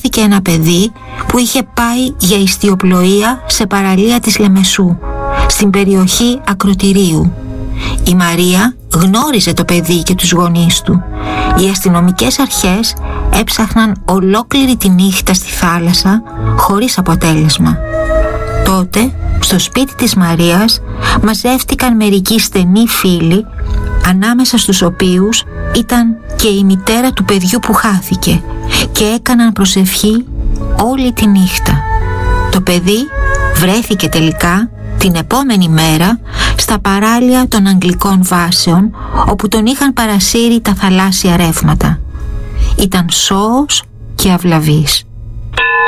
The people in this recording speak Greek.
βρέθηκε ένα παιδί που είχε πάει για ιστιοπλοεία σε παραλία της Λεμεσού, στην περιοχή Ακροτηρίου. Η Μαρία γνώριζε το παιδί και τους γονείς του. Οι αστυνομικές αρχές έψαχναν ολόκληρη τη νύχτα στη θάλασσα χωρίς αποτέλεσμα. Τότε, στο σπίτι της Μαρίας μαζεύτηκαν μερικοί στενοί φίλοι, ανάμεσα στους οποίους ήταν και η μητέρα του παιδιού που χάθηκε, και έκαναν προσευχή όλη τη νύχτα. Το παιδί βρέθηκε τελικά την επόμενη μέρα στα παράλια των Αγγλικών Βάσεων, όπου τον είχαν παρασύρει τα θαλάσσια ρεύματα. Ήταν σώος και αυλαβής.